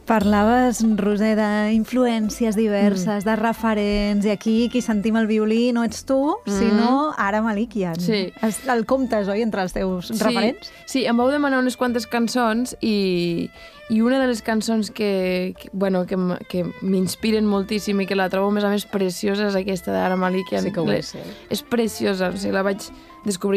Parlaves, Roser, d'influències diverses, de referents, i aquí qui sentim el violí no ets tu, sinó Ara Malikian. Sí. El comptes, oi, entre els teus referents? Sí, em vau demanar unes quantes cançons i una de les cançons que m'inspiren moltíssim i que la trobo, a més preciosa, és aquesta d'Ara Malikian. Sí que ho és, sí. És preciosa, o sigui, la vaig descobrir